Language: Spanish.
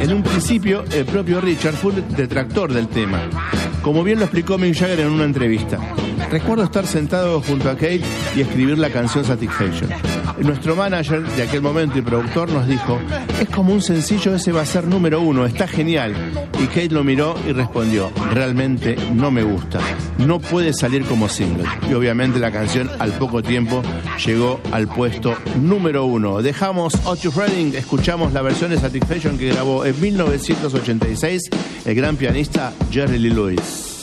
En un principio, el propio Richard fue un detractor del tema, como bien lo explicó Mick Jagger en una entrevista. Recuerdo estar sentado junto a Kate y escribir la canción Satisfaction. Nuestro manager de aquel momento y productor nos dijo: es como un sencillo, ese va a ser número 1, está genial. Y Kate lo miró y respondió: realmente no me gusta, no puede salir como single. Y obviamente la canción al poco tiempo llegó al puesto número 1. Dejamos Otis Redding, escuchamos la versión de Satisfaction que grabó en 1986 el gran pianista Jerry Lee Lewis.